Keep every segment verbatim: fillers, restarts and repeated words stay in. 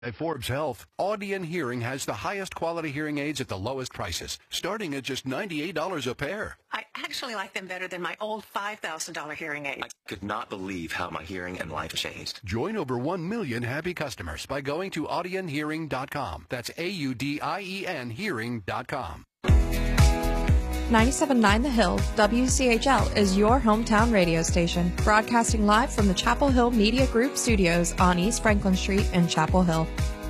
At Forbes Health, Audion Hearing has the highest quality hearing aids at the lowest prices, starting at just ninety-eight dollars a pair. I actually like them better than my old five thousand dollars hearing aid. I could not believe how my hearing and life changed. Join over one million happy customers by going to audion hearing dot com. That's A U D I E N hearing dot com. ninety-seven point nine The Hill, W C H L, is your hometown radio station, broadcasting live from the Chapel Hill Media Group studios on East Franklin Street in Chapel Hill.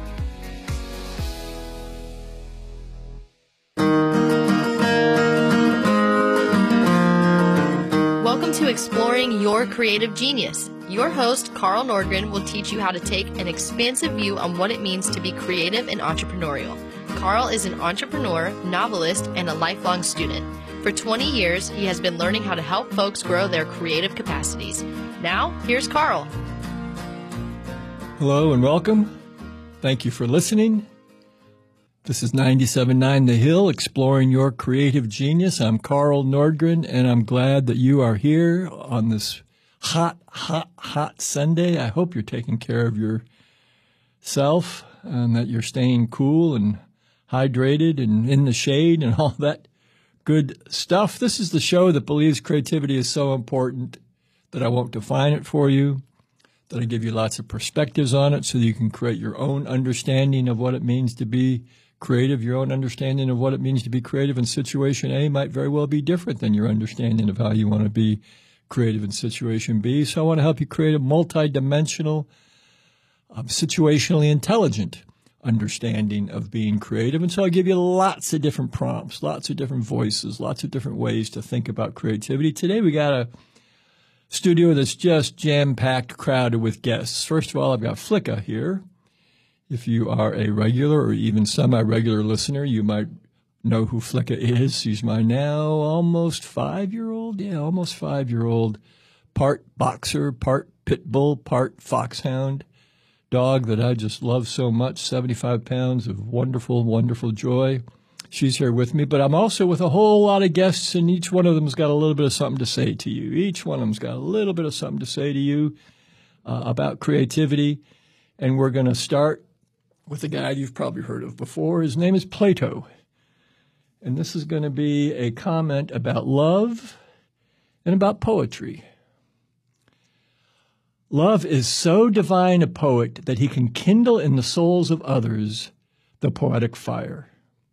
Welcome to Exploring Your Creative Genius. Your host, Carl Nordgren, will teach you how to take an expansive view on what it means to be creative and entrepreneurial. Carl is an entrepreneur, novelist, and a lifelong student. For twenty years, he has been learning how to help folks grow their creative capacities. Now, here's Carl. Hello and welcome. Thank you for listening. This is ninety-seven point nine The Hill, Exploring Your Creative Genius. I'm Carl Nordgren, and I'm glad that you are here on this hot, hot, hot Sunday. I hope you're taking care of yourself and that you're staying cool and hydrated and in the shade and all that good stuff. This is the show that believes creativity is so important that I won't define it for you, that I give you lots of perspectives on it so that you can create your own understanding of what it means to be creative. Your own understanding of what it means to be creative in situation A might very well be different than your understanding of how you want to be creative in situation B. So I want to help you create a multidimensional, um, situationally intelligent understanding of being creative. And so I give you lots of different prompts, lots of different voices, lots of different ways to think about creativity. Today we got a studio that's just jam-packed, crowded with guests. First of all, I've got Flicka here. If you are a regular or even semi-regular listener, you might know who Flicka is. She's my now almost five-year-old, yeah, almost five-year-old, part boxer, part pit bull, part foxhound dog that I just love so much, seventy-five pounds of wonderful, wonderful joy. She's here with me, but I'm also with a whole lot of guests, and each one of them's got a little bit of something to say to you. Each one of them's got a little bit of something to say to you uh, about creativity, and we're going to start with a guy you've probably heard of before. His name is Plato, and this is going to be a comment about love and about poetry. Love is so divine a poet that he can kindle in the souls of others the poetic fire.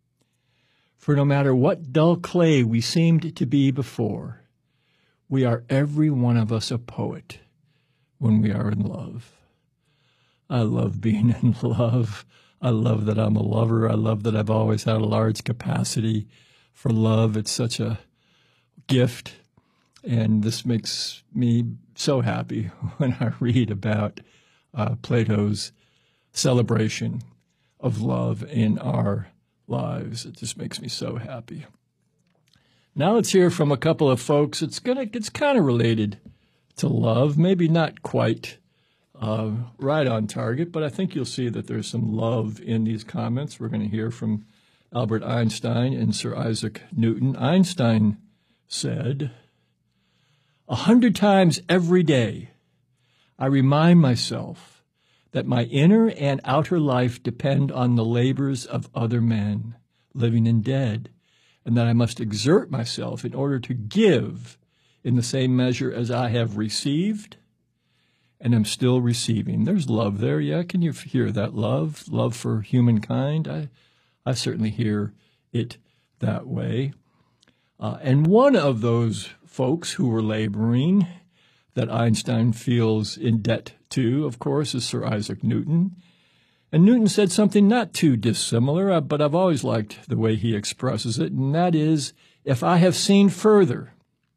For no matter what dull clay we seemed to be before, we are every one of us a poet when we are in love. I love being in love. I love that I'm a lover. I love that I've always had a large capacity for love. It's such a gift. And this makes me so happy when I read about uh, Plato's celebration of love in our lives. It just makes me so happy. Now let's hear from a couple of folks. It's gonna, it's kind of related to love, maybe not quite uh, right on target, but I think you'll see that there's some love in these comments. We're going to hear from Albert Einstein and Sir Isaac Newton. Einstein said, "A hundred times every day, I remind myself that my inner and outer life depend on the labors of other men, living and dead, and that I must exert myself in order to give in the same measure as I have received and am still receiving." There's love there, yeah? Can you hear that love? Love for humankind? I, I certainly hear it that way. Uh, and one of those folks who were laboring that Einstein feels in debt to, of course, is Sir Isaac Newton. And Newton said something not too dissimilar, but I've always liked the way he expresses it, and that is, if I have seen further,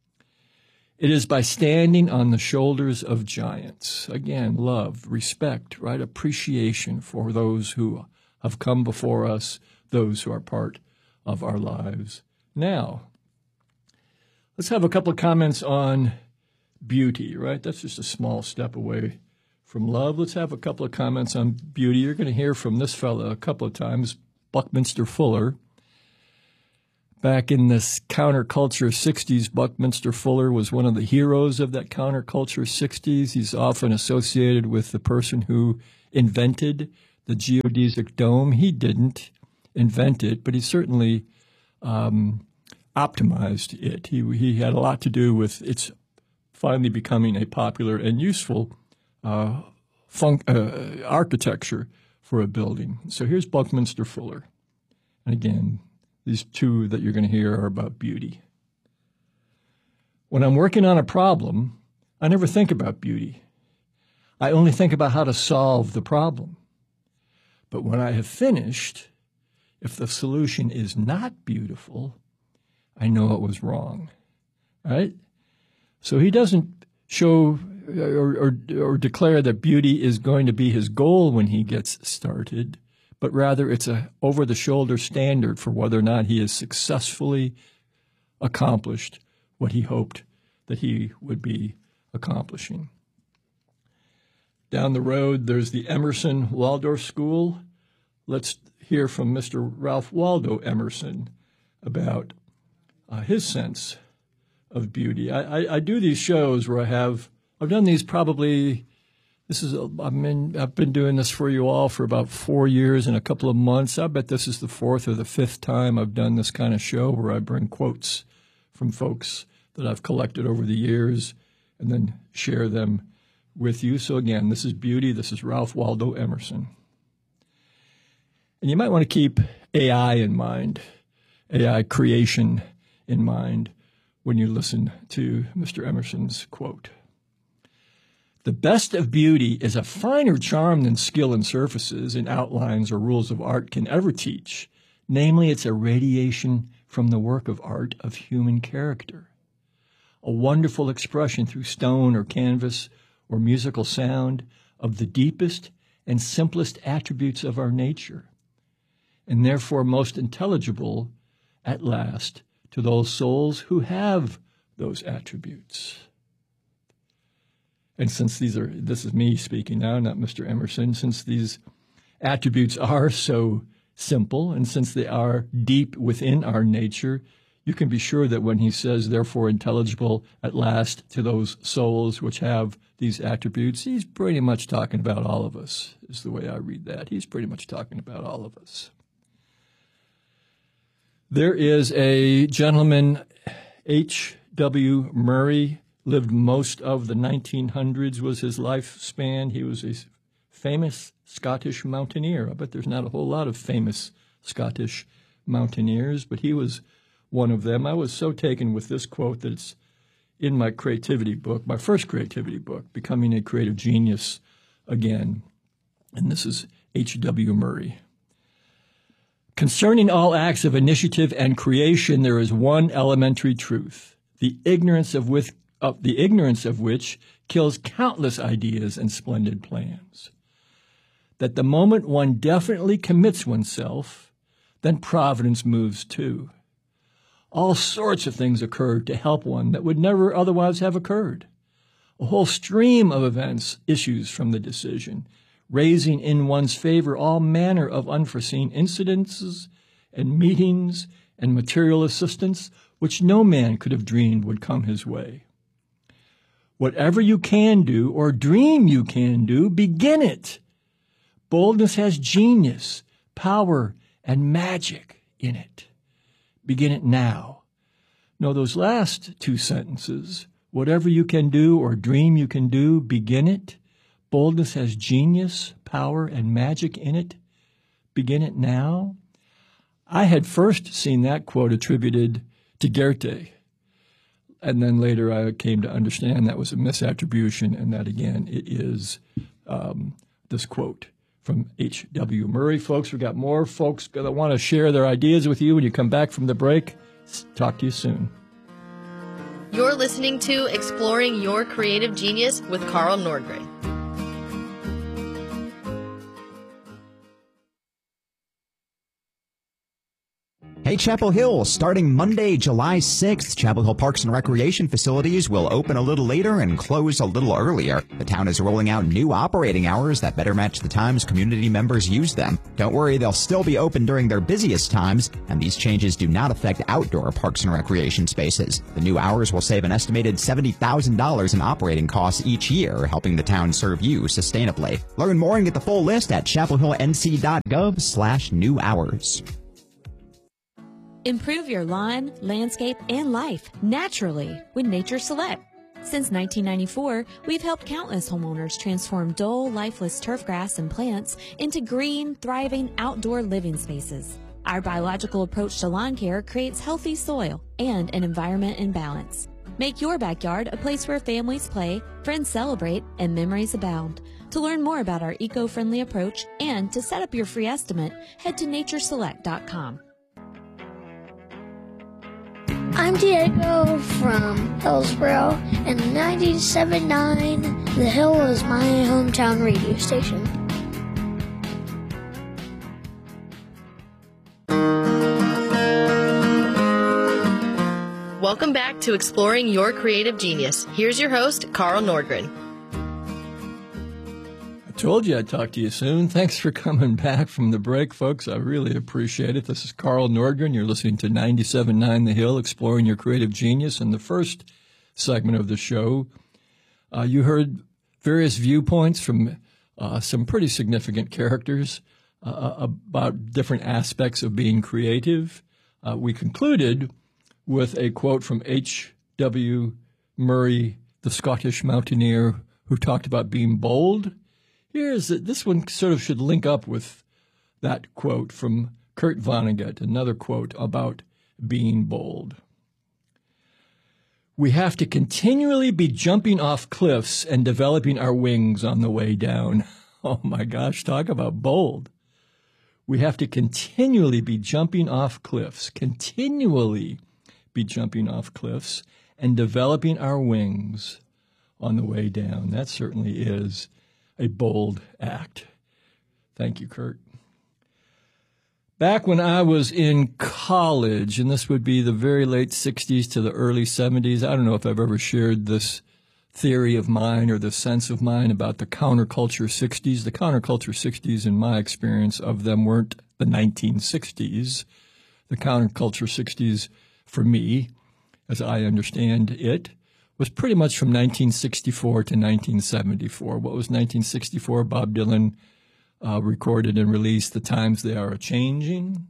it is by standing on the shoulders of giants. Again, love, respect, right? Appreciation for those who have come before us, those who are part of our lives. Now, let's have a couple of comments on beauty, right? That's just a small step away from love. Let's have a couple of comments on beauty. You're going to hear from this fella a couple of times, Buckminster Fuller. Back in this counterculture sixties, Buckminster Fuller was one of the heroes of that counterculture sixties. He's often associated with the person who invented the geodesic dome. He didn't invent it, but he certainly um, optimized it. He, he had a lot to do with its finally becoming a popular and useful uh, fun- uh, architecture for a building. So here's Buckminster Fuller. And again, these two that you're going to hear are about beauty. When I'm working on a problem, I never think about beauty. I only think about how to solve the problem. But when I have finished, if the solution is not beautiful, I know it was wrong, right? So he doesn't show or, or, or declare that beauty is going to be his goal when he gets started, but rather it's a over-the-shoulder standard for whether or not he has successfully accomplished what he hoped that he would be accomplishing. Down the road, there's the Emerson Waldorf School. Let's hear from Mister Ralph Waldo Emerson about uh, his sense of beauty. I, I, I do these shows where I have, I've done these probably, this is, a, I mean, I've been doing this for you all for about four years and a couple of months. I bet this is the fourth or the fifth time I've done this kind of show where I bring quotes from folks that I've collected over the years and then share them with you. So again, this is beauty. This is Ralph Waldo Emerson. And you might want to keep A I in mind, A I creation in mind when you listen to Mister Emerson's quote. The best of beauty is a finer charm than skill in surfaces, in outlines, or rules of art can ever teach. Namely, it's a radiation from the work of art of human character. A wonderful expression through stone or canvas or musical sound of the deepest and simplest attributes of our nature, and therefore most intelligible at last to those souls who have those attributes. And since these are, this is me speaking now, not Mister Emerson, since these attributes are so simple and since they are deep within our nature, you can be sure that when he says, therefore intelligible at last to those souls which have these attributes, he's pretty much talking about all of us, is the way I read that. He's pretty much talking about all of us. There is a gentleman, H W Murray, lived most of the nineteen hundreds, was his lifespan. He was a famous Scottish mountaineer. I bet there's not a whole lot of famous Scottish mountaineers, but he was one of them. I was so taken with this quote that it's in my creativity book, my first creativity book, Becoming a Creative Genius Again. And this is H W Murray. Concerning all acts of initiative and creation, there is one elementary truth, the ignorance of, with, of, the ignorance of which kills countless ideas and splendid plans. That the moment one definitely commits oneself, then providence moves too. All sorts of things occurred to help one that would never otherwise have occurred. A whole stream of events issues from the decision, raising in one's favor all manner of unforeseen incidences and meetings and material assistance which no man could have dreamed would come his way. Whatever you can do or dream you can do, begin it. Boldness has genius, power, and magic in it. Begin it now. No, those last two sentences, whatever you can do or dream you can do, begin it. Boldness has genius, power, and magic in it. Begin it now. I had first seen that quote attributed to Goethe, and then later I came to understand that was a misattribution, and that, again, it is um, this quote from H W Murray. Folks, we've got more folks that want to share their ideas with you when you come back from the break. Talk to you soon. You're listening to Exploring Your Creative Genius with Carl Nordgren. Hey, Chapel Hill, starting Monday, July sixth, Chapel Hill Parks and Recreation facilities will open a little later and close a little earlier. The town is rolling out new operating hours that better match the times community members use them. Don't worry, they'll still be open during their busiest times, and these changes do not affect outdoor parks and recreation spaces. The new hours will save an estimated seventy thousand dollars in operating costs each year, helping the town serve you sustainably. Learn more and get the full list at chapel hill n c dot gov slash new hours. Improve your lawn, landscape, and life naturally with Nature Select. Since nineteen ninety-four, we've helped countless homeowners transform dull, lifeless turfgrass and plants into green, thriving outdoor living spaces. Our biological approach to lawn care creates healthy soil and an environment in balance. Make your backyard a place where families play, friends celebrate, and memories abound. To learn more about our eco-friendly approach and to set up your free estimate, head to nature select dot com. I'm Diego from Hillsboro, and ninety-seven point nine The Hill is my hometown radio station. Welcome back to Exploring Your Creative Genius. Here's your host, Carl Nordgren. I told you I'd talk to you soon. Thanks for coming back from the break, folks. I really appreciate it. This is Carl Nordgren. You're listening to ninety-seven point nine The Hill, Exploring Your Creative Genius. In the first segment of the show, uh, you heard various viewpoints from uh, some pretty significant characters uh, about different aspects of being creative. Uh, we concluded with a quote from H W Murray, the Scottish mountaineer, who talked about being bold. Here's this one sort of should link up with that quote from Kurt Vonnegut, another quote about being bold. We have to continually be jumping off cliffs and developing our wings on the way down. Oh my gosh, talk about bold. We have to continually be jumping off cliffs, continually be jumping off cliffs and developing our wings on the way down. That certainly is a bold act. Thank you, Kurt. Back when I was in college, and this would be the very late sixties to the early seventies, I don't know if I've ever shared this theory of mine or this sense of mine about the counterculture sixties. The counterculture sixties, in my experience of them, weren't the nineteen sixties. The counterculture sixties, for me, as I understand it, was pretty much from nineteen sixty-four to nineteen seventy-four. What was nineteen sixty-four? Bob Dylan uh, recorded and released "The Times They Are A-Changing."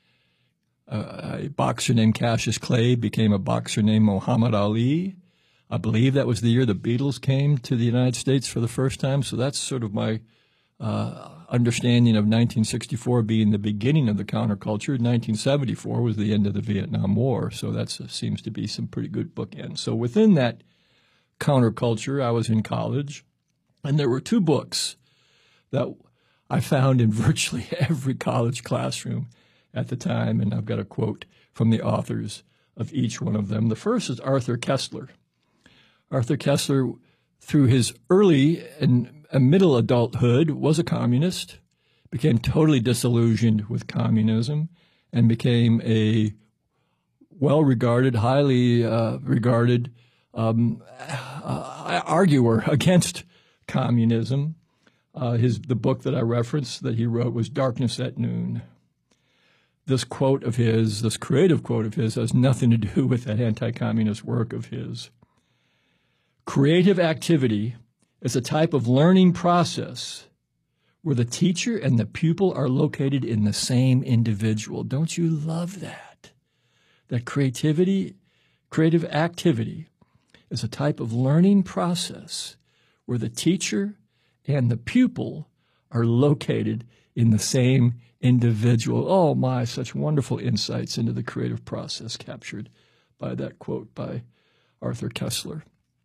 Uh, a boxer named Cassius Clay became a boxer named Muhammad Ali. I believe that was the year the Beatles came to the United States for the first time. So that's sort of my uh, understanding of nineteen sixty-four being the beginning of the counterculture. nineteen seventy-four was the end of the Vietnam War. So that seems to be some pretty good bookends. So within that counterculture, I was in college, and there were two books that I found in virtually every college classroom at the time, and I've got a quote from the authors of each one of them. The first is Arthur Koestler. Arthur Koestler, through his early and middle adulthood, was a communist, became totally disillusioned with communism, and became a well-regarded, highly uh, regarded um, uh, arguer against communism. Uh, his the book that I referenced that he wrote was Darkness at Noon. This quote of his, this creative quote of his, has nothing to do with that anti-communist work of his. Creative activity is a type of learning process where the teacher and the pupil are located in the same individual. Don't you love that? That creativity, creative activity is a type of learning process where the teacher and the pupil are located in the same individual. Oh my, such wonderful insights into the creative process captured by that quote by Arthur Koestler.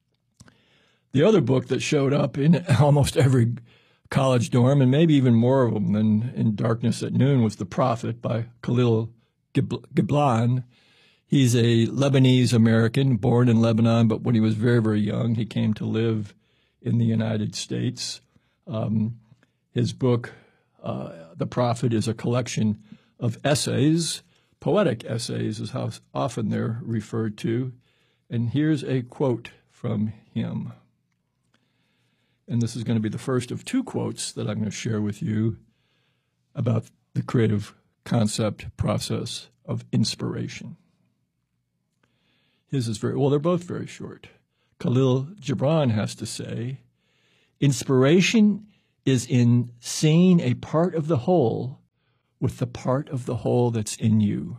The other book that showed up in almost every college dorm, and maybe even more of them than in Darkness at Noon, was The Prophet by Khalil Gibran. He's a Lebanese American, born in Lebanon, but when he was very, very young, he came to live in the United States. Um, his book, uh, The Prophet, is a collection of essays poetic essays is how often they're referred to. And here's a quote from him. And this is going to be the first of two quotes that I'm going to share with you about the creative concept process of inspiration. His is very, well, they're both very short. Khalil Gibran has to say, inspiration is in seeing a part of the whole with the part of the whole that's in you.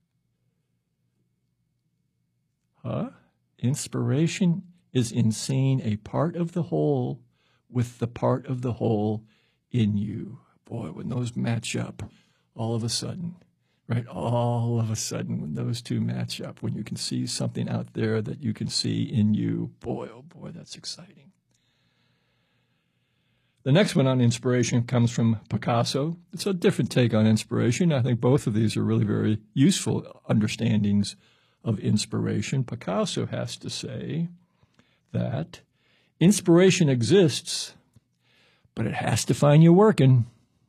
Huh? Inspiration is in seeing a part of the whole with the part of the whole in you. Boy, when those match up, all of a sudden, right? All of a sudden, when those two match up, when you can see something out there that you can see in you, boy, oh boy, that's exciting. The next one on inspiration comes from Picasso. It's a different take on inspiration. I think both of these are really very useful understandings of inspiration. Picasso has to say that inspiration exists, but it has to find you working.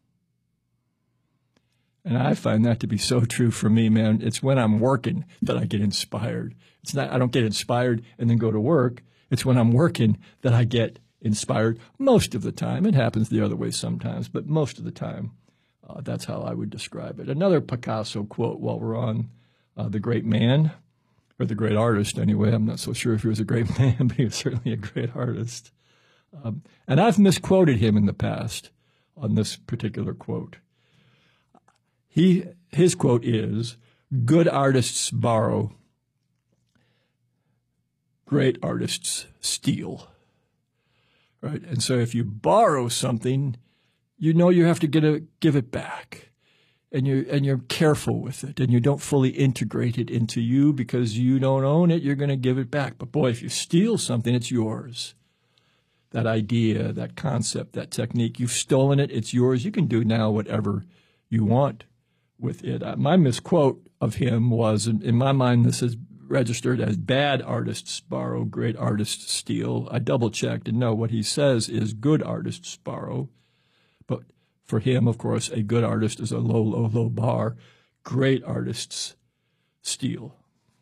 And I find that to be so true for me, man. It's when I'm working that I get inspired. It's not, I don't get inspired and then go to work. It's when I'm working that I get inspired most of the time. It happens the other way sometimes, but most of the time, uh, that's how I would describe it. Another Picasso quote while we're on uh, the great man, or the great artist anyway. I'm not so sure if he was a great man, but he was certainly a great artist. Um, and I've misquoted him in the past on this particular quote. He, his quote is, good artists borrow, great artists steal. Right? And so if you borrow something, you know you have to get a, give it back. And you're, and you're careful with it, and you don't fully integrate it into you because you don't own it, you're going to give it back. But boy, if you steal something, it's yours. That idea, that concept, that technique, you've stolen it, it's yours. You can do now whatever you want with it. Uh, my misquote of him was, in, in my mind, this is registered as bad artists borrow, great artists steal. I double-checked, and no, what he says is good artists borrow. But for him, of course, a good artist is a low, low, low bar. Great artists steal.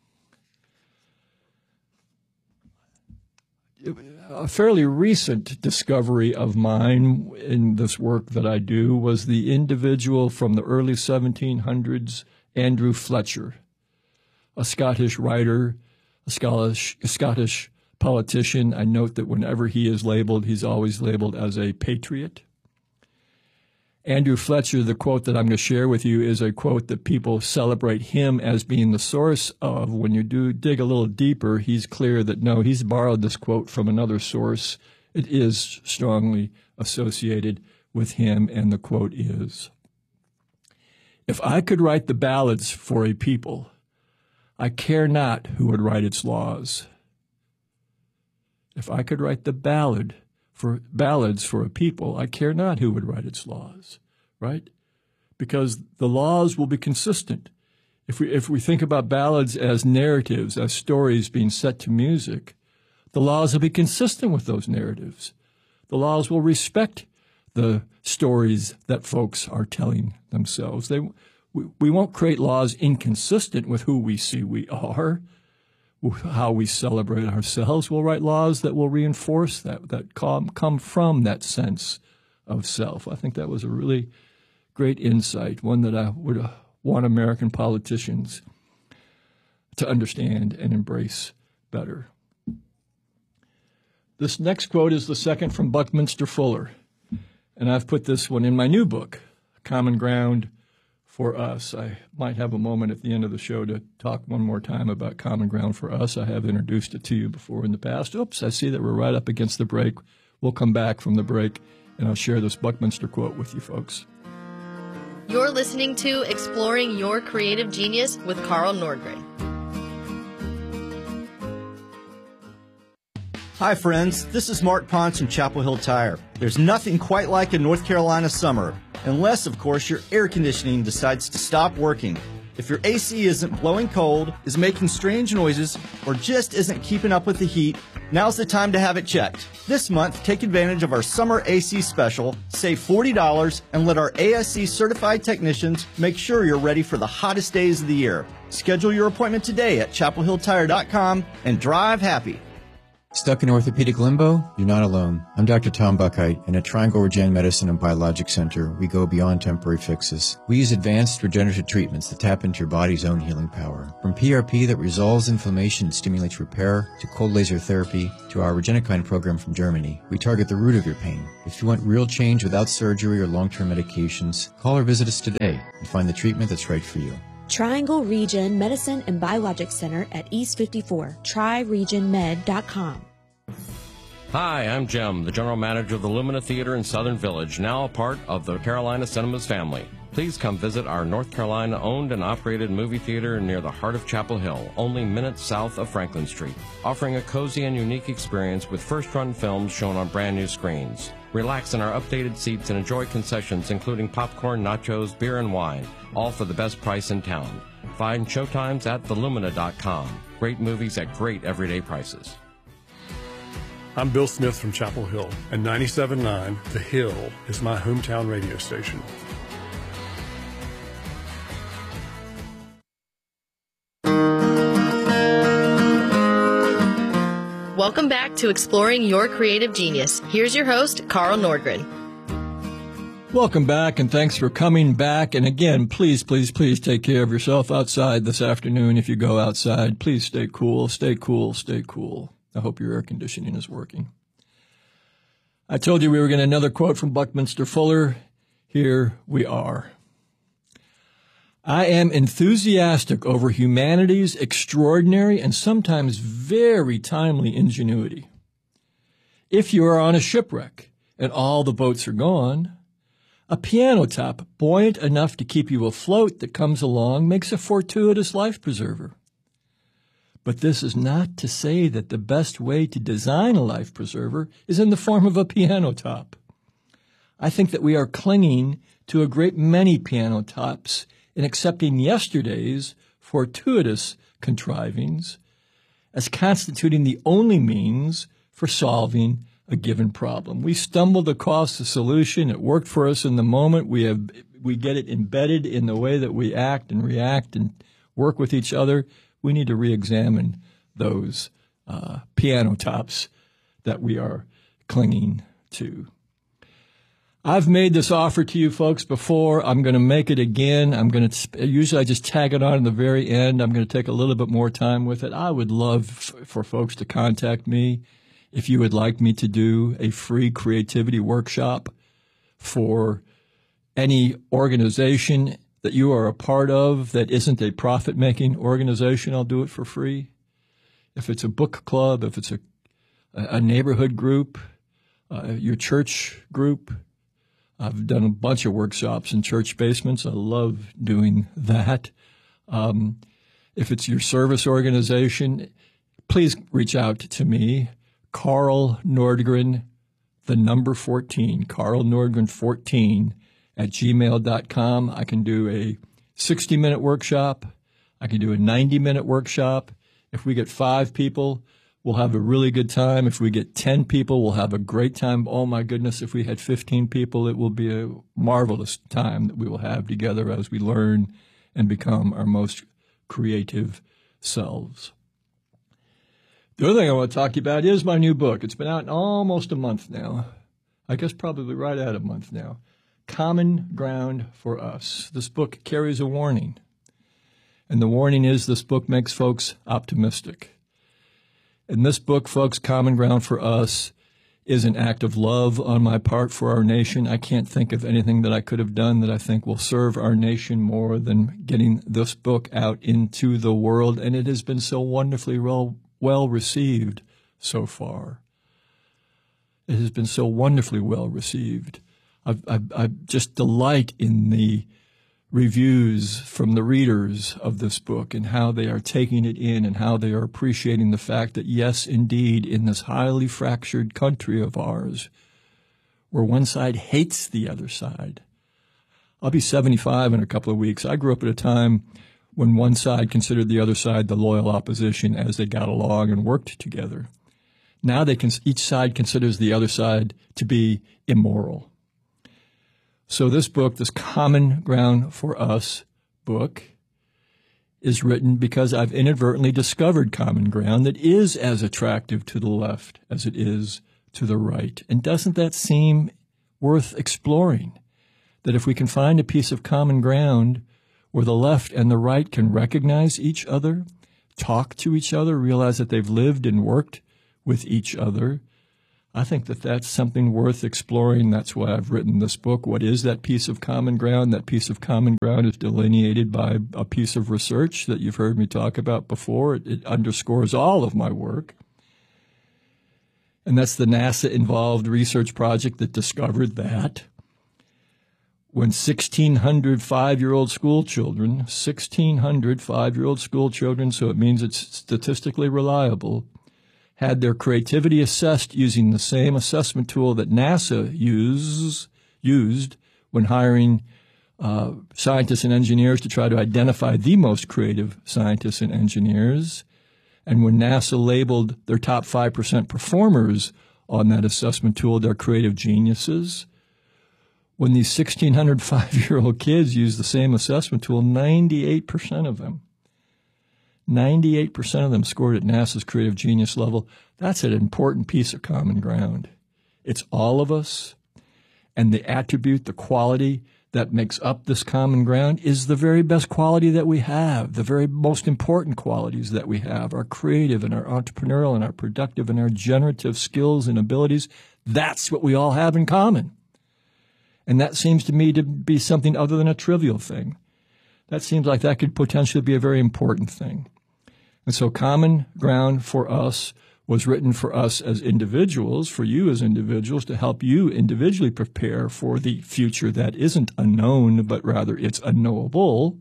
A fairly recent discovery of mine in this work that I do was the individual from the early seventeen hundreds, Andrew Fletcher, a Scottish writer, a Scottish, a Scottish politician. I note that whenever he is labeled, he's always labeled as a patriot. Andrew Fletcher, the quote that I'm going to share with you is a quote that people celebrate him as being the source of. When you do dig a little deeper, he's clear that no, he's borrowed this quote from another source. It is strongly associated with him, and the quote is, "If I could write the ballads for a people, I care not who would write its laws." If I could write the ballad for ballads for a people, I care not who would write its laws, right? Because the laws will be consistent. If we, if we think about ballads as narratives, as stories being set to music, the laws will be consistent with those narratives. The laws will respect the stories that folks are telling themselves. They, we, we won't create laws inconsistent with who we see we are, how we celebrate ourselves. We'll write laws that will reinforce that, that come, come from that sense of self. I think that was a really great insight, one that I would uh, want American politicians to understand and embrace better. This next quote is the second from Buckminster Fuller, and I've put this one in my new book, Common Ground for Us. I might have a moment at the end of the show to talk one more time about Common Ground for Us. I have introduced it to you before in the past. Oops, I see that we're right up against the break. We'll come back from the break, and I'll share this Buckminster quote with you folks. You're listening to Exploring Your Creative Genius with Carl Nordgren. Hi, friends. This is Mark Ponce from Chapel Hill Tire. There's nothing quite like a North Carolina summer, unless, of course, your air conditioning decides to stop working. If your A C isn't blowing cold, is making strange noises, or just isn't keeping up with the heat, now's the time to have it checked. This month, take advantage of our summer A C special, save forty dollars, and let our A S C certified technicians make sure you're ready for the hottest days of the year. Schedule your appointment today at chapel hill tire dot com and drive happy. Stuck in orthopedic limbo? You're not alone. I'm Doctor Tom Buckheit, and at Triangle Regen Medicine and Biologic Center, we go beyond temporary fixes. We use advanced regenerative treatments that tap into your body's own healing power. From P R P that resolves inflammation and stimulates repair, to cold laser therapy, to our Regenikine program from Germany, we target the root of your pain. If you want real change without surgery or long-term medications, call or visit us today and find the treatment that's right for you. Triangle Regen Medicine and Biologic Center at East fifty-four, tri region med dot com. Hi, I'm Jim, the general manager of the Lumina Theater in Southern Village, now a part of the Carolina Cinemas family. Please come visit our North Carolina-owned and operated movie theater near the heart of Chapel Hill, only minutes south of Franklin Street, offering a cozy and unique experience with first-run films shown on brand-new screens. Relax in our updated seats and enjoy concessions including popcorn, nachos, beer, and wine, all for the best price in town. Find showtimes at the lumina dot com. Great movies at great everyday prices. I'm Bill Smith from Chapel Hill, and ninety-seven point nine The Hill is my hometown radio station. Welcome back to Exploring Your Creative Genius. Here's your host, Carl Nordgren. Welcome back, and thanks for coming back. And again, please, please, please take care of yourself outside this afternoon. If you go outside, please stay cool, stay cool, stay cool. I hope your air conditioning is working. I told you we were getting another quote from Buckminster Fuller. Here we are. I am enthusiastic over humanity's extraordinary and sometimes very timely ingenuity. If you are on a shipwreck and all the boats are gone, a piano top buoyant enough to keep you afloat that comes along makes a fortuitous life preserver. But this is not to say that the best way to design a life preserver is in the form of a piano top. I think that we are clinging to a great many piano tops in accepting yesterday's fortuitous contrivings as constituting the only means for solving a given problem. We stumbled across a solution. It worked for us in the moment. We have we get it embedded in the way that we act and react and work with each other. We need to re-examine those uh, piano tops that we are clinging to. I've made this offer to you folks before. I'm going to make it again. I'm going to, usually I just tag it on in the very end. I'm going to take a little bit more time with it. I would love f- for folks to contact me if you would like me to do a free creativity workshop for any organization that you are a part of that isn't a profit-making organization. I'll do it for free. If it's a book club, if it's a, a neighborhood group, uh, your church group, I've done a bunch of workshops in church basements. I love doing that. Um, if it's your service organization, please reach out to me, Carl Nordgren, the number fourteen, Carl Nordgren fourteen at gmail dot com. I can do a sixty-minute workshop. I can do a ninety-minute workshop. If we get five people, we'll have a really good time. If we get ten people, we'll have a great time. Oh, my goodness, if we had fifteen people, it will be a marvelous time that we will have together as we learn and become our most creative selves. The other thing I want to talk to you about is my new book. It's been out almost a month now. I guess probably right at a month now. Common Ground for Us. This book carries a warning. And the warning is this book makes folks optimistic. In this book, folks, Common Ground for Us is an act of love on my part for our nation. I can't think of anything that I could have done that I think will serve our nation more than getting this book out into the world. And it has been so wonderfully well, well received so far. It has been so wonderfully well received. I, I, I just delight in the reviews from the readers of this book and how they are taking it in and how they are appreciating the fact that, yes, indeed, in this highly fractured country of ours, where one side hates the other side. I'll be seventy-five in a couple of weeks. I grew up at a time when one side considered the other side the loyal opposition as they got along and worked together. Now they can, each side considers the other side to be immoral. So this book, this Common Ground for Us book, is written because I've inadvertently discovered common ground that is as attractive to the left as it is to the right. And doesn't that seem worth exploring? That if we can find a piece of common ground where the left and the right can recognize each other, talk to each other, realize that they've lived and worked with each other, I think that that's something worth exploring. That's why I've written this book. What is that piece of common ground? That piece of common ground is delineated by a piece of research that you've heard me talk about before. It, it underscores all of my work. And that's the NASA-involved research project that discovered that when sixteen hundred five-year-old school children, sixteen hundred five-year-old school children, so it means it's statistically reliable, had their creativity assessed using the same assessment tool that NASA uses, used when hiring uh, scientists and engineers to try to identify the most creative scientists and engineers. And when NASA labeled their top five percent performers on that assessment tool their creative geniuses, when these sixteen hundred five-year-old kids used the same assessment tool, ninety-eight percent of them ninety-eight percent of them scored at NASA's creative genius level. That's an important piece of common ground. It's all of us, and the attribute, the quality that makes up this common ground is the very best quality that we have, the very most important qualities that we have, our creative and our entrepreneurial and our productive and our generative skills and abilities. That's what we all have in common. And that seems to me to be something other than a trivial thing. That seems like that could potentially be a very important thing. And so Common Ground for Us was written for us as individuals, for you as individuals, to help you individually prepare for the future that isn't unknown, but rather it's unknowable.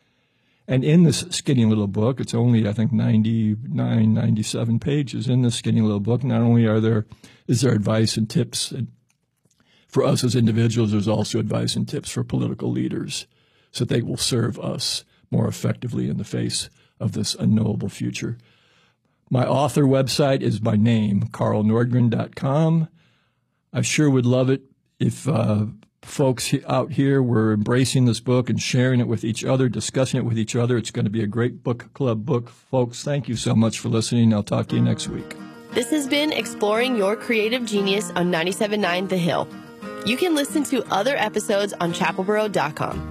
And in this skinny little book, it's only, I think, ninety-nine, ninety-seven pages in this skinny little book. Not only are there, is there advice and tips and for us as individuals, there's also advice and tips for political leaders so that they will serve us more effectively in the face of this unknowable future. My author website is my name, carl nordgren dot com. I sure would love it if uh, folks out here were embracing this book and sharing it with each other, discussing it with each other. It's going to be a great book club book. Folks, thank you so much for listening. I'll talk to you next week. This has been Exploring Your Creative Genius on ninety-seven point nine The Hill. You can listen to other episodes on chapel boro dot com.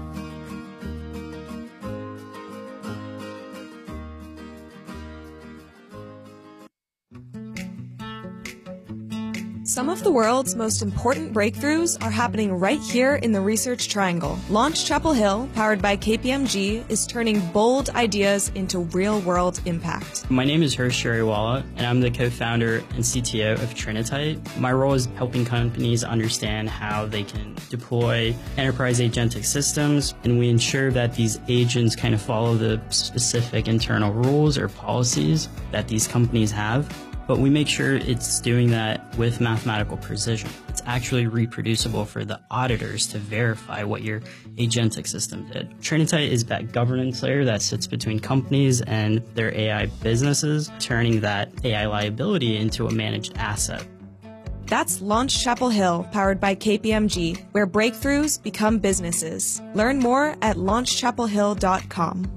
Some of the world's most important breakthroughs are happening right here in the Research Triangle. Launch Chapel Hill, powered by K P M G, is turning bold ideas into real-world impact. My name is Hirsch Shariwala, and I'm the co-founder and C T O of Trinitite. My role is helping companies understand how they can deploy enterprise agentic systems, and we ensure that these agents kind of follow the specific internal rules or policies that these companies have. But we make sure it's doing that with mathematical precision. It's actually reproducible for the auditors to verify what your agentic system did. Trinitite is that governance layer that sits between companies and their A I businesses, turning that A I liability into a managed asset. That's Launch Chapel Hill, powered by K P M G, where breakthroughs become businesses. Learn more at launch chapel hill dot com.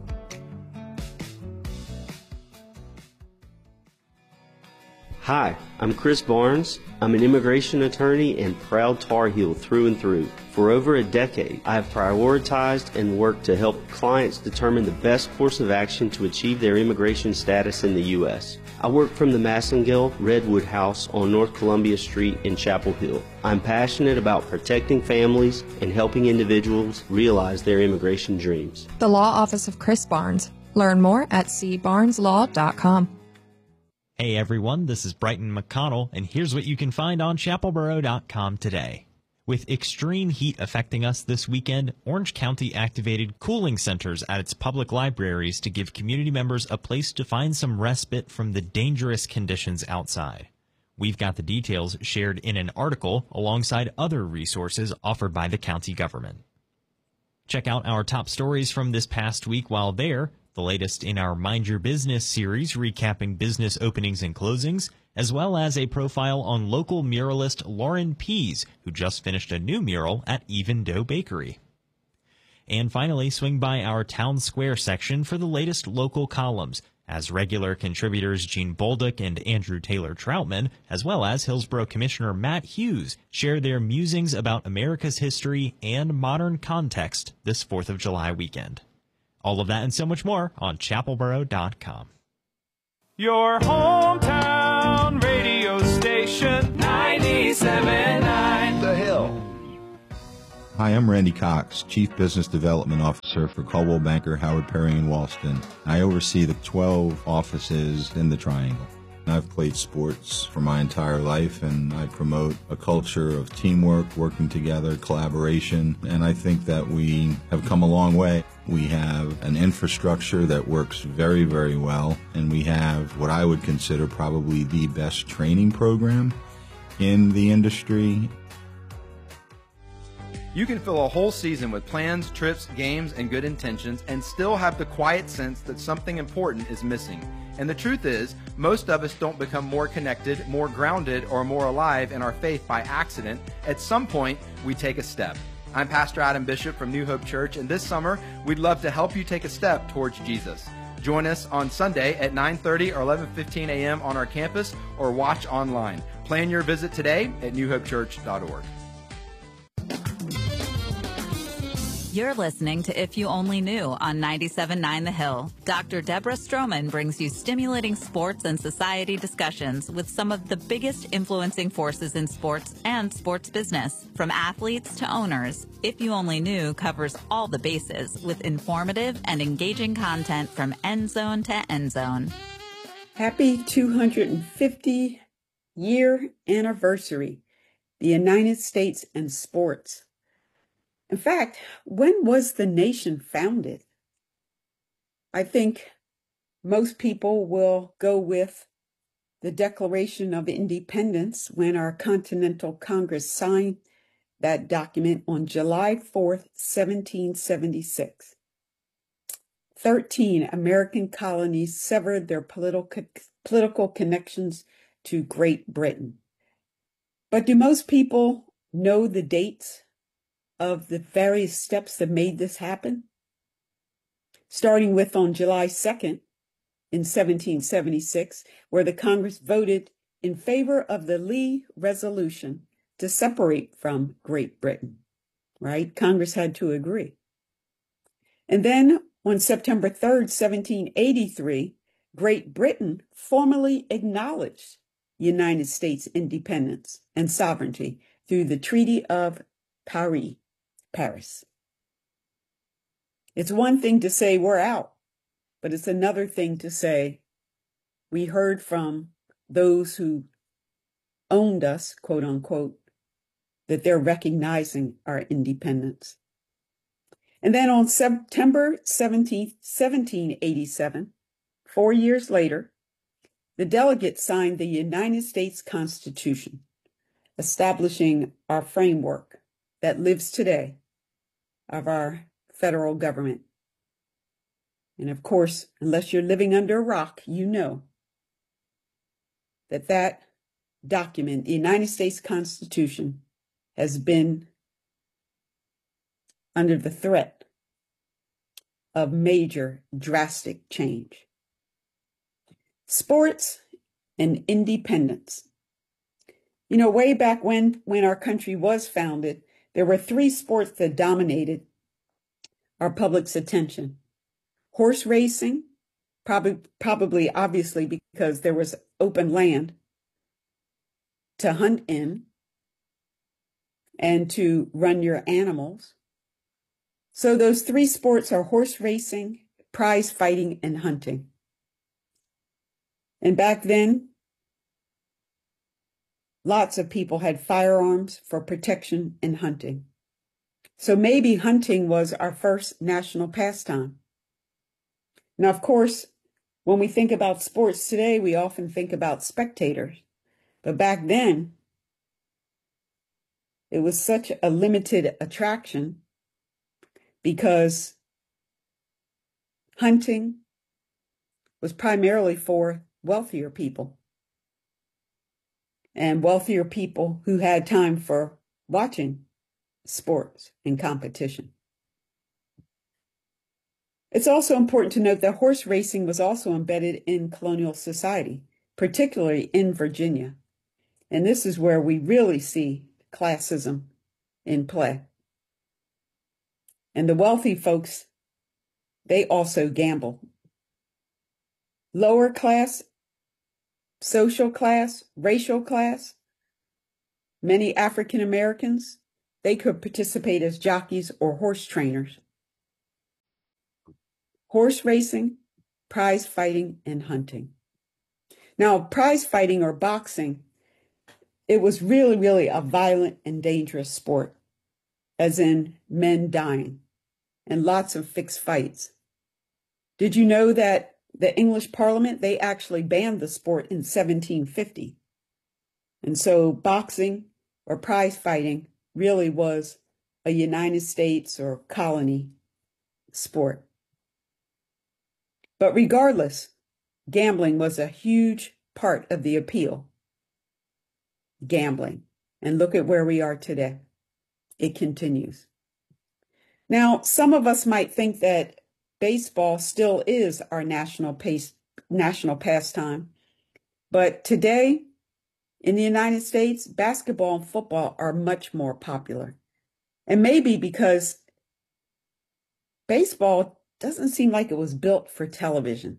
Hi, I'm Chris Barnes. I'm an immigration attorney and proud Tar Heel through and through. For over a decade, I have prioritized and worked to help clients determine the best course of action to achieve their immigration status in the U S. I work from the Massengill Redwood House on North Columbia Street in Chapel Hill. I'm passionate about protecting families and helping individuals realize their immigration dreams. The Law Office of Chris Barnes. Learn more at c barnes law dot com. Hey everyone, this is Brighton McConnell, and here's what you can find on chapel boro dot com today. With extreme heat affecting us this weekend, Orange County activated cooling centers at its public libraries to give community members a place to find some respite from the dangerous conditions outside. We've got the details shared in an article alongside other resources offered by the county government. Check out our top stories from this past week while there, the latest in our Mind Your Business series recapping business openings and closings, as well as a profile on local muralist Lauren Pease, who just finished a new mural at Even Dough Bakery. And finally, swing by our Town Square section for the latest local columns, as regular contributors Gene Bolduc and Andrew Taylor Troutman, as well as Hillsborough Commissioner Matt Hughes, share their musings about America's history and modern context this fourth of July weekend. All of that and so much more on chapel borough dot com. Your hometown radio station, ninety-seven point nine The Hill. Hi, I'm Randy Cox, Chief Business Development Officer for Coldwell Banker, Howard Perry, and Walston. I oversee the twelve offices in the Triangle. I've played sports for my entire life, and I promote a culture of teamwork, working together, collaboration, and I think that we have come a long way. We have an infrastructure that works very, very well, and we have what I would consider probably the best training program in the industry. You can fill a whole season with plans, trips, games, and good intentions and still have the quiet sense that something important is missing. And the truth is, most of us don't become more connected, more grounded, or more alive in our faith by accident. At some point, we take a step. I'm Pastor Adam Bishop from New Hope Church, and this summer, we'd love to help you take a step towards Jesus. Join us on Sunday at nine thirty or eleven fifteen a.m. on our campus or watch online. Plan your visit today at new hope church dot org. You're listening to If You Only Knew on ninety-seven point nine The Hill. Doctor Deborah Stroman brings you stimulating sports and society discussions with some of the biggest influencing forces in sports and sports business. From athletes to owners, If You Only Knew covers all the bases with informative and engaging content from end zone to end zone. Happy two hundred fifty year anniversary, the United States and sports. In fact, when was the nation founded? I think most people will go with the Declaration of Independence when our Continental Congress signed that document on July fourth, seventeen seventy-six. Thirteen American colonies severed their political, political connections to Great Britain. But do most people know the dates of the various steps that made this happen? Starting with on July second in seventeen seventy-six, where the Congress voted in favor of the Lee Resolution to separate from Great Britain, right? Congress had to agree. And then on September third, seventeen eighty-three, Great Britain formally acknowledged United States independence and sovereignty through the Treaty of Paris. Paris. It's one thing to say we're out, but it's another thing to say we heard from those who owned us, quote unquote, that they're recognizing our independence. And then on September seventeenth, seventeen eighty-seven, four years later, the delegates signed the United States Constitution, establishing our framework that lives today of our federal government. And of course, unless you're living under a rock, you know that that document, the United States Constitution, has been under the threat of major drastic change. Sports and independence. You know, way back when, when our country was founded, there were three sports that dominated our public's attention. Horse racing, probably, probably obviously because there was open land to hunt in and to run your animals. So those three sports are horse racing, prize fighting, and hunting. And back then, lots of people had firearms for protection and hunting. So maybe hunting was our first national pastime. Now, of course, when we think about sports today, we often think about spectators. But back then, it was such a limited attraction because hunting was primarily for wealthier people and wealthier people who had time for watching sports and competition. It's also important to note that horse racing was also embedded in colonial society, particularly in Virginia. And this is where we really see classism in play. And the wealthy folks, they also gamble. Lower class, social class, racial class, many African Americans, they could participate as jockeys or horse trainers. Horse racing, prize fighting, and hunting. Now, prize fighting or boxing, it was really, really a violent and dangerous sport, as in men dying and lots of fixed fights. Did you know that the English Parliament, they actually banned the sport in seventeen fifty? And so boxing or prize fighting really was a United States or colony sport. But regardless, gambling was a huge part of the appeal. Gambling. And look at where we are today. It continues. Now, some of us might think that baseball still is our national pace, national pastime. But today, in the United States, basketball and football are much more popular. And maybe because baseball doesn't seem like it was built for television.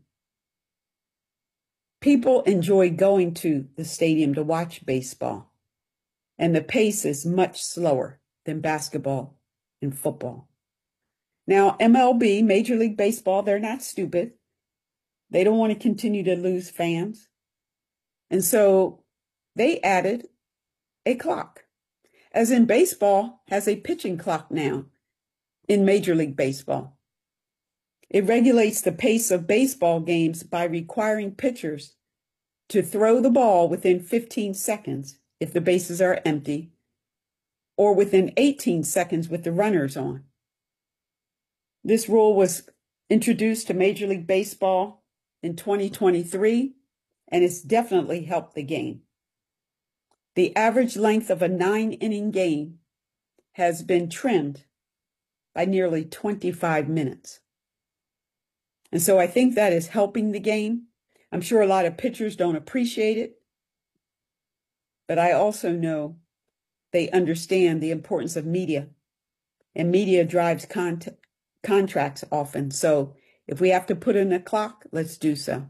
People enjoy going to the stadium to watch baseball, and the pace is much slower than basketball and football. Now, M L B, Major League Baseball, they're not stupid. They don't want to continue to lose fans. And so they added a clock, as in baseball has a pitching clock now in Major League Baseball. It regulates the pace of baseball games by requiring pitchers to throw the ball within fifteen seconds if the bases are empty, or within eighteen seconds with the runners on. This rule was introduced to Major League Baseball in twenty twenty-three, and it's definitely helped the game. The average length of a nine-inning game has been trimmed by nearly twenty-five minutes. And so I think that is helping the game. I'm sure a lot of pitchers don't appreciate it, but I also know they understand the importance of media, and media drives cont- contracts often. So if we have to put in a clock, let's do so.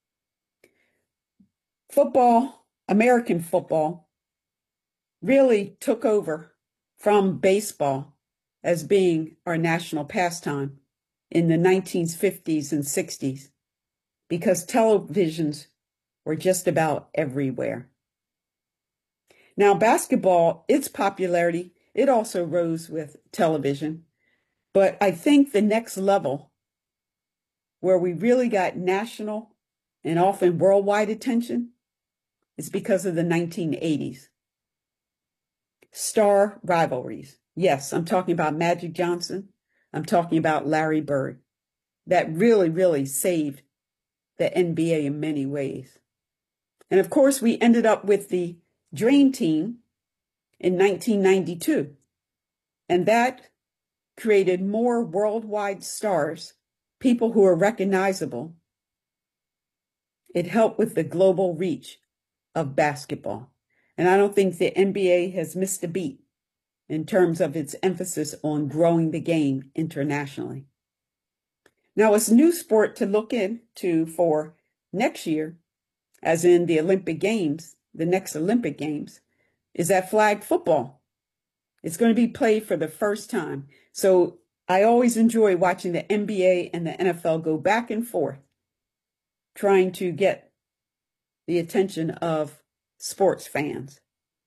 Football, American football, really took over from baseball as being our national pastime in the nineteen fifties and sixties, because televisions were just about everywhere. Now, basketball, its popularity, it also rose with television. But I think the next level, where we really got national and often worldwide attention, is because of the nineteen eighties. Star rivalries. Yes, I'm talking about Magic Johnson. I'm talking about Larry Bird. That really, really saved the N B A in many ways. And of course, we ended up with the Dream Team in nineteen ninety-two. And that created more worldwide stars, people who are recognizable. It helped with the global reach of basketball. And I don't think the N B A has missed a beat in terms of its emphasis on growing the game internationally. Now, it's a new sport to look into for next year, as in the Olympic Games, the next Olympic Games, is that flag football. It's going to be played for the first time. So I always enjoy watching the N B A and the N F L go back and forth, trying to get the attention of sports fans.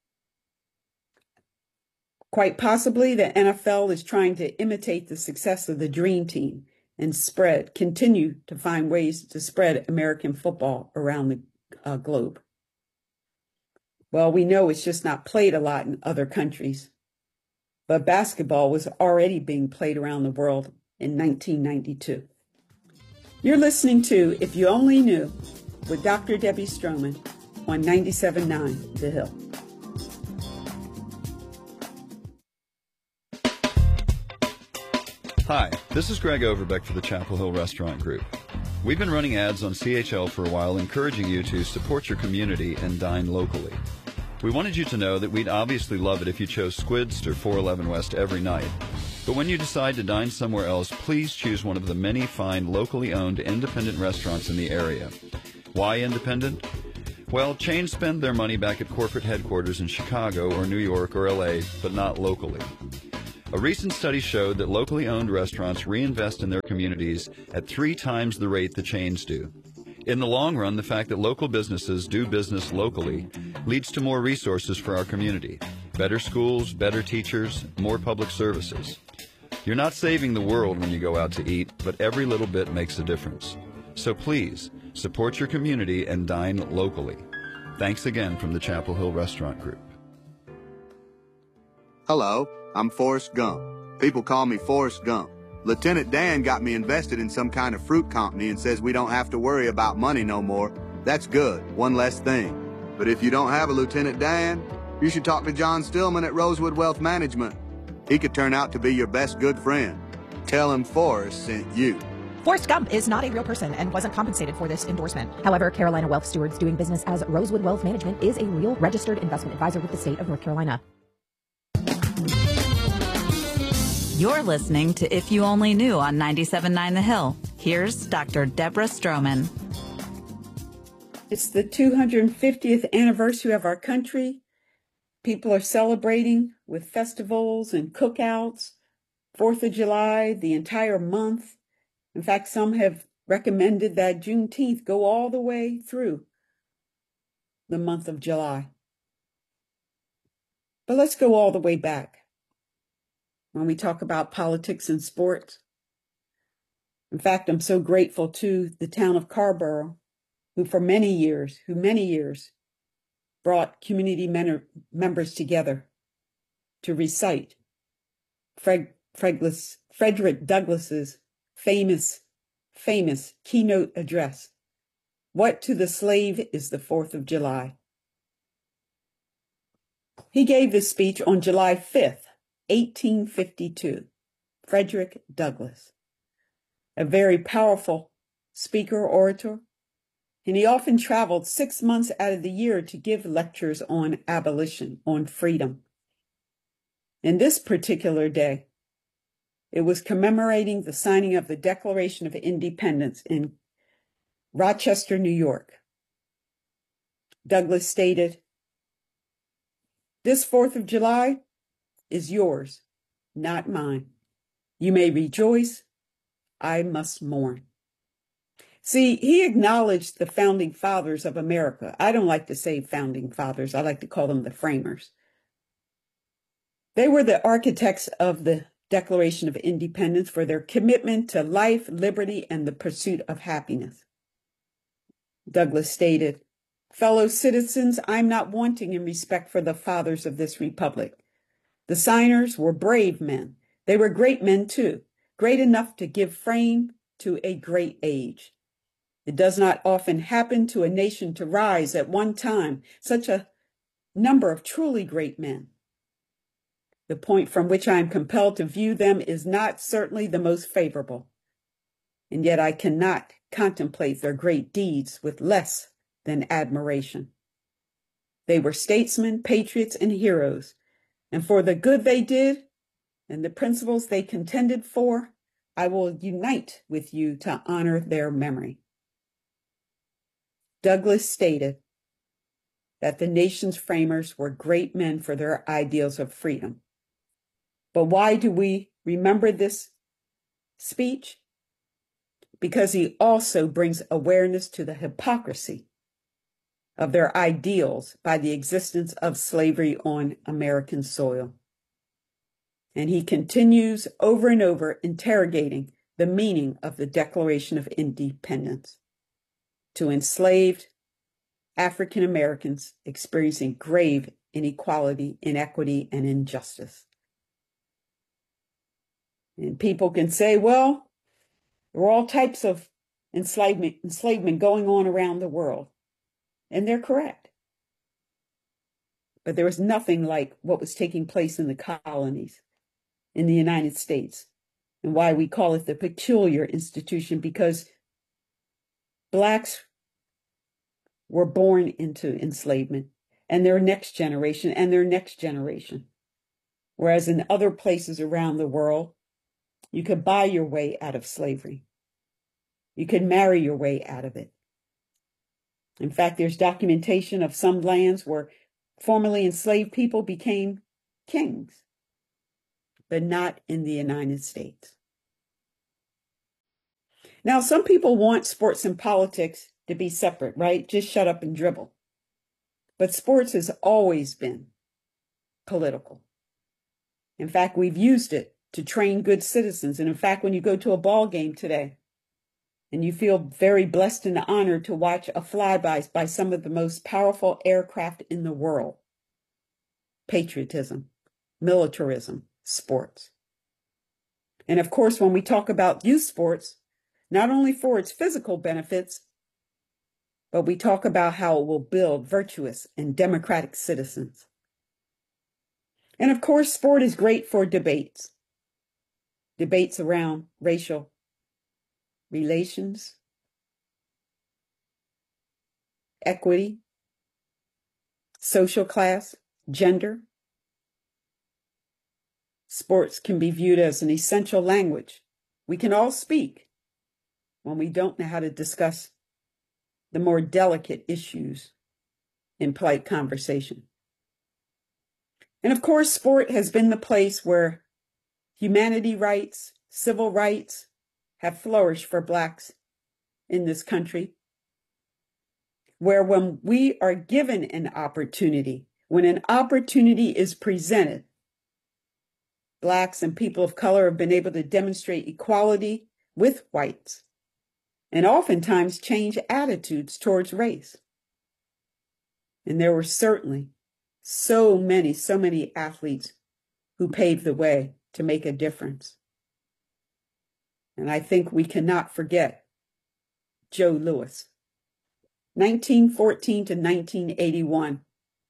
Quite possibly, the N F L is trying to imitate the success of the Dream Team and spread, continue to find ways to spread American football around the uh, globe. Well, we know it's just not played a lot in other countries. but basketball was already being played around the world in nineteen ninety-two. You're listening to If You Only Knew with Doctor Debbie Stroman on ninety-seven point nine The Hill. Hi, this is Greg Overbeck for the Chapel Hill Restaurant Group. We've been running ads on C H L for a while encouraging you to support your community and dine locally. We wanted you to know that we'd obviously love it if you chose Squid's or four eleven West every night. But when you decide to dine somewhere else, please choose one of the many fine locally owned independent restaurants in the area. Why independent? Well, chains spend their money back at corporate headquarters in Chicago or New York or L A, but not locally. A recent study showed that locally owned restaurants reinvest in their communities at three times the rate the chains do. In the long run, the fact that local businesses do business locally leads to more resources for our community. Better schools, better teachers, more public services. You're not saving the world when you go out to eat, but every little bit makes a difference. So please, support your community and dine locally. Thanks again from the Chapel Hill Restaurant Group. Hello, I'm Forrest Gump. People call me Forrest Gump. Lieutenant Dan got me invested in some kind of fruit company and says we don't have to worry about money no more. That's good, one less thing. But if you don't have a Lieutenant Dan, you should talk to John Stillman at Rosewood Wealth Management. He could turn out to be your best good friend. Tell him Forrest sent you. Forrest Gump is not a real person and wasn't compensated for this endorsement. However, Carolina Wealth Stewards doing business as Rosewood Wealth Management is a real registered investment advisor with the state of North Carolina. You're listening to If You Only Knew on ninety-seven point nine The Hill. Here's Doctor Deborah Stroman. It's the two hundred fiftieth anniversary of our country. People are celebrating with festivals and cookouts, fourth of July, the entire month. In fact, some have recommended that Juneteenth go all the way through the month of July. But let's go all the way back when we talk about politics and sports. In fact, I'm so grateful to the town of Carrboro, who for many years, who many years brought community men- members together to recite Fred, Fredless, Frederick Douglass's famous, famous keynote address, "What to the Slave is the fourth of July." He gave this speech on July fifth, eighteen fifty-two, Frederick Douglass, a very powerful speaker, orator, and he often traveled six months out of the year to give lectures on abolition, on freedom. And this particular day, it was commemorating the signing of the Declaration of Independence in Rochester, New York. Douglass stated, "This fourth of July is yours, not mine. You may rejoice, I must mourn." See, he acknowledged the founding fathers of America. I don't like to say founding fathers. I like to call them the framers. They were the architects of the Declaration of Independence for their commitment to life, liberty, and the pursuit of happiness. Douglass stated, "Fellow citizens, I'm not wanting in respect for the fathers of this republic. The signers were brave men. They were great men too, great enough to give frame to a great age. It does not often happen to a nation to rise at one time such a number of truly great men. The point from which I am compelled to view them is not certainly the most favorable, and yet I cannot contemplate their great deeds with less than admiration. They were statesmen, patriots, and heroes, and for the good they did and the principles they contended for, I will unite with you to honor their memory." Douglass stated that the nation's framers were great men for their ideals of freedom. But why do we remember this speech? Because he also brings awareness to the hypocrisy of their ideals by the existence of slavery on American soil. And he continues over and over interrogating the meaning of the Declaration of Independence to enslaved African Americans experiencing grave inequality, inequity, and injustice. And people can say, well, there were all types of enslavement, enslavement going on around the world. And they're correct. But there was nothing like what was taking place in the colonies in the United States, and why we call it the peculiar institution, because blacks were born into enslavement, and their next generation and their next generation. Whereas in other places around the world, you could buy your way out of slavery. You could marry your way out of it. In fact, there's documentation of some lands where formerly enslaved people became kings, but not in the United States. Now, some people want sports and politics to be separate, right? Just shut up and dribble. But sports has always been political. In fact, we've used it to train good citizens. And in fact, when you go to a ball game today, and you feel very blessed and honored to watch a flyby by some of the most powerful aircraft in the world. Patriotism, militarism, sports. And of course, when we talk about youth sports, not only for its physical benefits, but we talk about how it will build virtuous and democratic citizens. And of course, sport is great for debates. Debates around racial relations, equity, social class, gender. Sports can be viewed as an essential language we can all speak when we don't know how to discuss the more delicate issues in polite conversation. And of course, sport has been the place where humanity rights, civil rights, have flourished for blacks in this country, where when we are given an opportunity, when an opportunity is presented, blacks and people of color have been able to demonstrate equality with whites and oftentimes change attitudes towards race. And there were certainly so many, so many athletes who paved the way to make a difference. And I think we cannot forget Joe Louis, nineteen fourteen to nineteen eighty-one,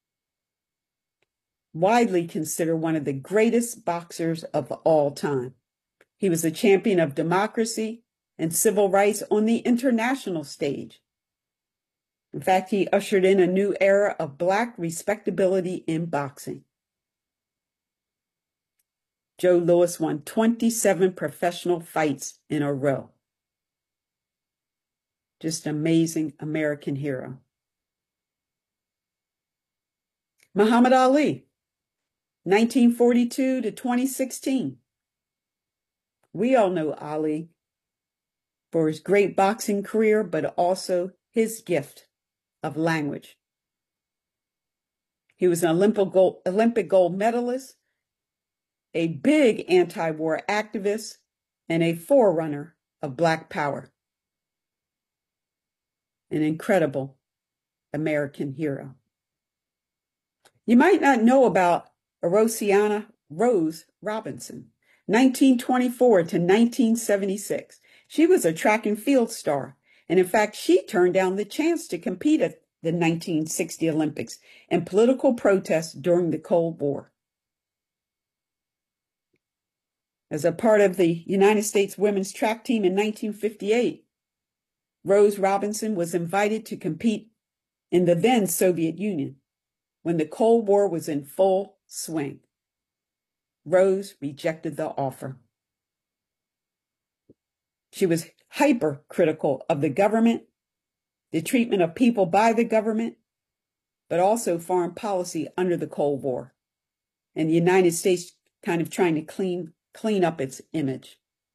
widely considered one of the greatest boxers of all time. He was a champion of democracy and civil rights on the international stage. In fact, he ushered in a new era of black respectability in boxing. Joe Louis won twenty-seven professional fights in a row. Just amazing American hero. Muhammad Ali, nineteen forty-two to twenty sixteen. We all know Ali for his great boxing career, but also his gift of language. He was an Olympic gold, Olympic gold medalist, a big anti-war activist, and a forerunner of Black Power. An incredible American hero. You might not know about Orosiana Rose Robinson, nineteen twenty-four to nineteen seventy-six. She was a track and field star, and in fact, she turned down the chance to compete at the nineteen sixty Olympics in political protests during the Cold War. As a part of the United States women's track team in nineteen fifty-eight, Rose Robinson was invited to compete in the then Soviet Union when the Cold War was in full swing. Rose rejected the offer. She was hypercritical of the government, the treatment of people by the government, but also foreign policy under the Cold War, and the United States kind of trying to clean clean up its image.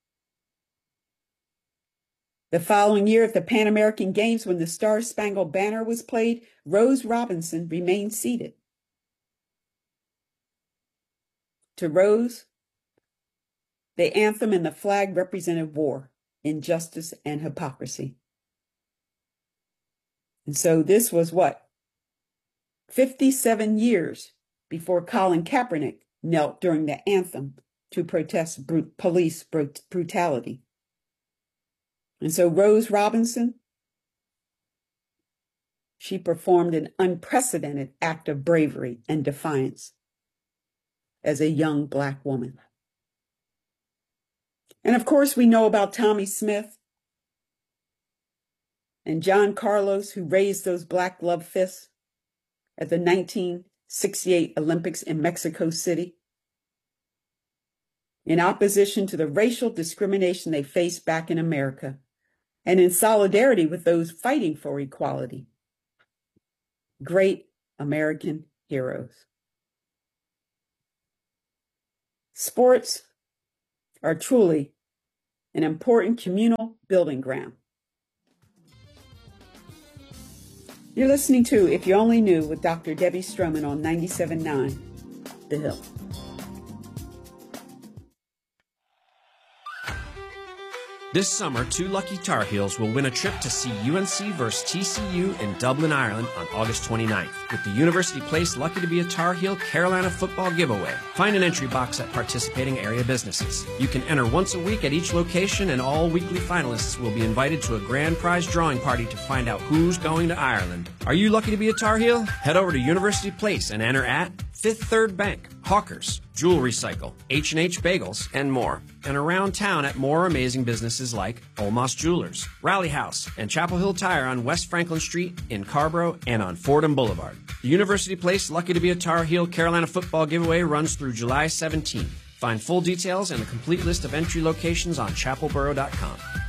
The following year at the Pan American Games, when the Star-Spangled Banner was played, Rose Robinson remained seated. To Rose, the anthem and the flag represented war, injustice, and hypocrisy. And so this was what? fifty-seven years before Colin Kaepernick knelt during the anthem to protest br- police br- brutality. And so Rose Robinson, she performed an unprecedented act of bravery and defiance as a young Black woman. And of course, we know about Tommie Smith and John Carlos, who raised those black glove fists at the nineteen sixty-eight Olympics in Mexico City in opposition to the racial discrimination they faced back in America and in solidarity with those fighting for equality. Great American heroes. Sports are truly an important communal building ground. You're listening to If You Only Knew with Doctor Debbie Stroman on ninety-seven point nine The Hill. This summer, two lucky Tar Heels will win a trip to see U N C versus T C U in Dublin, Ireland on August twenty-ninth with the University Place Lucky to be a Tar Heel Carolina football giveaway. Find an entry box at participating area businesses. You can enter once a week at each location, and all weekly finalists will be invited to a grand prize drawing party to find out who's going to Ireland. Are you lucky to be a Tar Heel? Head over to University Place and enter at Fifth Third Bank, Hawkers, Jewel Recycle, H and H Bagels, and more. And around town at more amazing businesses like Olmos Jewelers, Rally House, and Chapel Hill Tire on West Franklin Street in Carborough and on Fordham Boulevard. The University Place Lucky to be a Tar Heel Carolina football giveaway runs through July seventeenth. Find full details and a complete list of entry locations on chapel borough dot com.